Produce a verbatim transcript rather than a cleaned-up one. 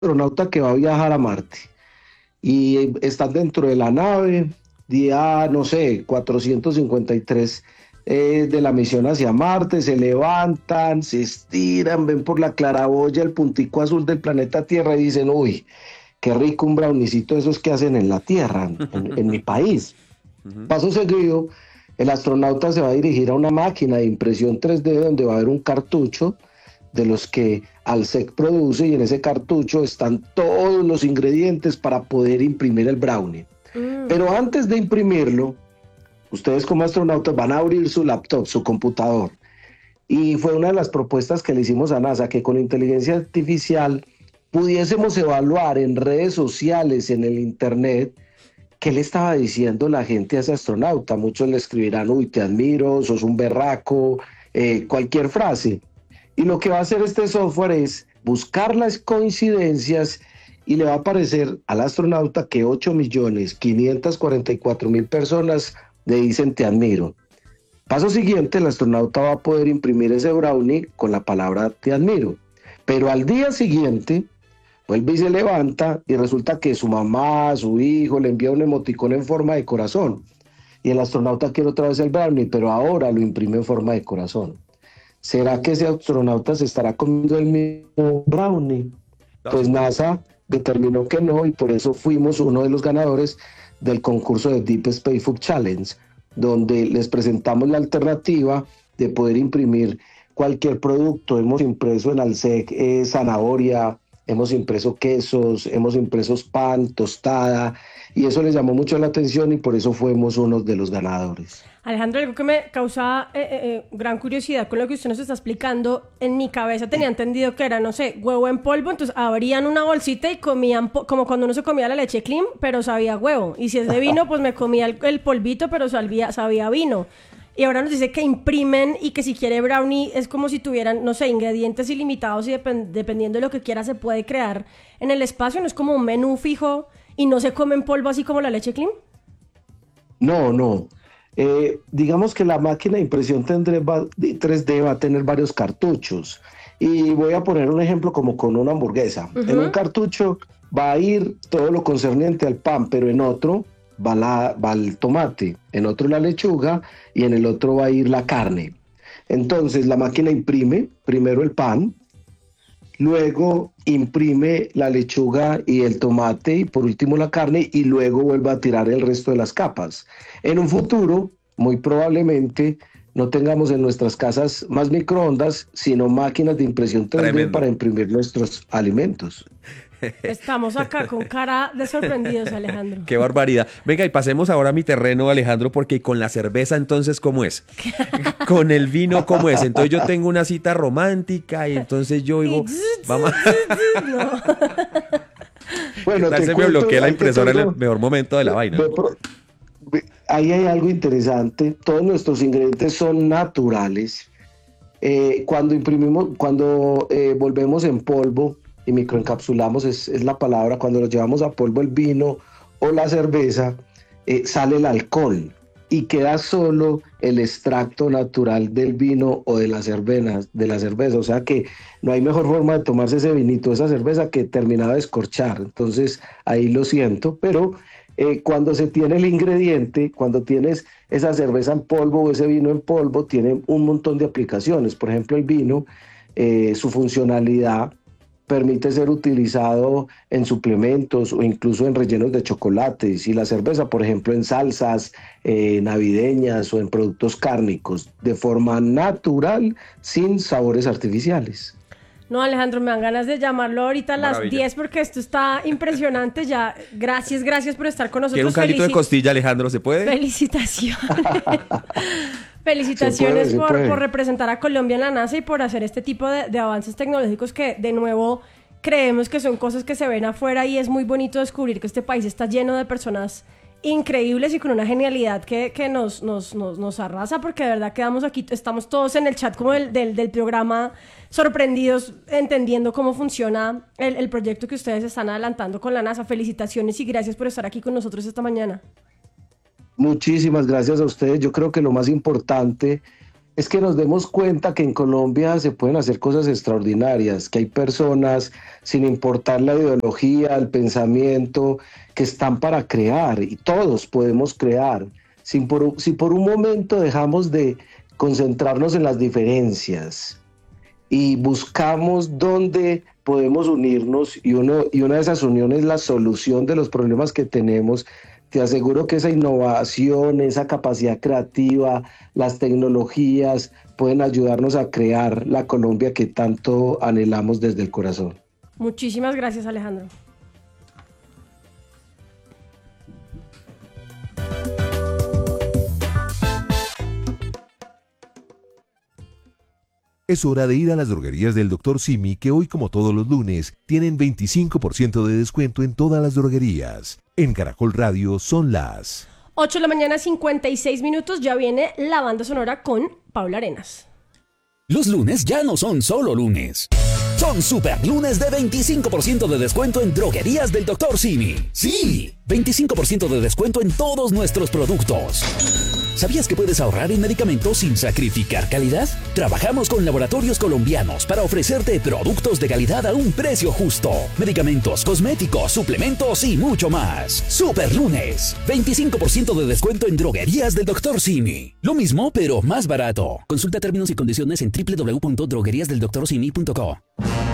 astronauta que va a viajar a Marte y están dentro de la nave, día, no sé, cuatrocientos cincuenta y tres eh, de la misión hacia Marte, se levantan, se estiran, ven por la claraboya el puntico azul del planeta Tierra y dicen, uy, qué rico un brownicito de esos que hacen en la Tierra, en, en mi país. Ujú. Paso seguido, el astronauta se va a dirigir a una máquina de impresión tres D donde va a haber un cartucho de los que Alsec produce y en ese cartucho están todos los ingredientes para poder imprimir el brownie. Mm. Pero antes de imprimirlo, ustedes como astronautas van a abrir su laptop, su computador. Y fue una de las propuestas que le hicimos a NASA, que con inteligencia artificial pudiésemos evaluar en redes sociales, en el internet, qué le estaba diciendo la gente a ese astronauta. Muchos le escribirán, uy, te admiro, sos un berraco, eh, cualquier frase. Y lo que va a hacer este software es buscar las coincidencias y le va a aparecer al astronauta que ocho millones quinientos cuarenta y cuatro mil personas le dicen te admiro. Paso siguiente, el astronauta va a poder imprimir ese brownie con la palabra te admiro. Pero al día siguiente, vuelve y se levanta y resulta que su mamá, su hijo le envía un emoticón en forma de corazón. Y el astronauta quiere otra vez el brownie, pero ahora lo imprime en forma de corazón. ¿Será que ese astronauta se estará comiendo el mismo brownie? No, Pues supongo. NASA determinó que no y por eso fuimos uno de los ganadores del concurso de Deep Space Food Challenge, donde les presentamos la alternativa de poder imprimir cualquier producto. Hemos impreso en Alsec eh, zanahoria, hemos impreso quesos, hemos impreso pan, tostada, y eso les llamó mucho la atención y por eso fuimos uno de los ganadores. Alejandro, algo que me causa eh, eh, eh, gran curiosidad con lo que usted nos está explicando, en mi cabeza tenía entendido que era, no sé, huevo en polvo, entonces abrían una bolsita y comían, po- como cuando uno se comía la leche clean, pero sabía huevo. Y si es de vino, pues me comía el, el polvito, pero sabía, sabía vino. Y ahora nos dice que imprimen y que si quiere brownie es como si tuvieran, no sé, ingredientes ilimitados y depend- dependiendo de lo que quiera se puede crear en el espacio, no es como un menú fijo y no se come en polvo así como la leche clean. No, no. Eh, digamos que la máquina de impresión tendré va- de tres D va a tener varios cartuchos. Y voy a poner un ejemplo como con una hamburguesa. En un Ujú. cartucho va a ir todo lo concerniente al pan, pero en otro va, la, va el tomate, en otro la lechuga y en el otro va a ir la carne. Entonces la máquina imprime primero el pan, luego imprime la lechuga y el tomate y por último la carne y luego vuelve a tirar el resto de las capas. En un futuro, muy probablemente, no tengamos en nuestras casas más microondas, sino máquinas de impresión tres D para Tremendo. imprimir nuestros alimentos. Estamos acá con cara de sorprendidos, Alejandro. Qué barbaridad. Venga, y pasemos ahora a mi terreno, Alejandro, porque con la cerveza entonces, ¿cómo es? Con el vino, ¿cómo es? Entonces yo tengo una cita romántica y entonces yo Y digo, zzz, vamos, zzz, zzz, zzz, no. ¿qué Bueno, tal te se me cuento, bloquea la ahí te impresora en el tengo, mejor momento de la de- vaina? de pro- de- ahí hay algo interesante. Todos nuestros ingredientes son naturales. Eh, cuando imprimimos, cuando eh, volvemos en polvo y microencapsulamos, es, es la palabra, cuando lo llevamos a polvo el vino o la cerveza, eh, sale el alcohol y queda solo el extracto natural del vino o de la cerveza, de la cerveza. O sea que no hay mejor forma de tomarse ese vinito, esa cerveza, que terminada de escorchar. Entonces ahí lo siento, pero eh, cuando se tiene el ingrediente, cuando tienes esa cerveza en polvo o ese vino en polvo, tiene un montón de aplicaciones. Por ejemplo, el vino, eh, su funcionalidad permite ser utilizado en suplementos o incluso en rellenos de chocolates, y la cerveza, por ejemplo, en salsas eh, navideñas o en productos cárnicos, de forma natural, sin sabores artificiales. No, Alejandro, me dan ganas de llamarlo ahorita a las Maravilla. diez porque esto está impresionante ya. Gracias, gracias por estar con Quiero un nosotros. caldito de Felici- costilla, Alejandro, ¿se puede? Felicitaciones. Se puede, Felicitaciones se por, por puede. representar a Colombia en la NASA y por hacer este tipo de, de avances tecnológicos que, de nuevo, creemos que son cosas que se ven afuera y es muy bonito descubrir que este país está lleno de personas increíbles y con una genialidad que, que nos, nos, nos, nos arrasa, porque de verdad quedamos aquí, estamos todos en el chat como del, del, del programa sorprendidos, entendiendo cómo funciona el, el proyecto que ustedes están adelantando con la NASA. Felicitaciones y gracias por estar aquí con nosotros esta mañana. Muchísimas gracias a ustedes. Yo creo que lo más importante es que nos demos cuenta que en Colombia se pueden hacer cosas extraordinarias, que hay personas, sin importar la ideología, el pensamiento, que están para crear, y todos podemos crear. Si por, si por un momento dejamos de concentrarnos en las diferencias y buscamos dónde podemos unirnos, y, uno, y una de esas uniones es la solución de los problemas que tenemos, te aseguro que esa innovación, esa capacidad creativa, las tecnologías pueden ayudarnos a crear la Colombia que tanto anhelamos desde el corazón. Muchísimas gracias, Alejandro. Es hora de ir a las droguerías del doctor Simi, que hoy, como todos los lunes, tienen veinticinco por ciento de descuento en todas las droguerías. En Caracol Radio son las ocho de la mañana, cincuenta y seis minutos. Ya viene la banda sonora con Paula Arenas. Los lunes ya no son solo lunes. Son super lunes de veinticinco por ciento de descuento en droguerías del doctor Simi. ¡Sí! veinticinco por ciento de descuento en todos nuestros productos. ¿Sabías que puedes ahorrar en medicamentos sin sacrificar calidad? Trabajamos con laboratorios colombianos para ofrecerte productos de calidad a un precio justo. Medicamentos, cosméticos, suplementos y mucho más. Super lunes. veinticinco por ciento de descuento en droguerías del doctor Simi. Lo mismo, pero más barato. Consulta términos y condiciones en doble u doble u doble u punto droguerías del doctor simi punto co.